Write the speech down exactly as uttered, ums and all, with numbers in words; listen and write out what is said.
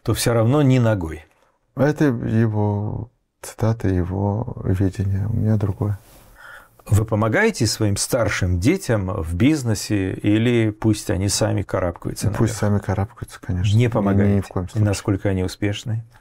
то все равно не ногой. Это его цитата, его видение. У меня другое. Вы помогаете своим старшим детям в бизнесе или пусть они сами карабкаются наверх? Пусть сами карабкаются, конечно. Не помогаете? Ни в коем И случае. насколько они успешны?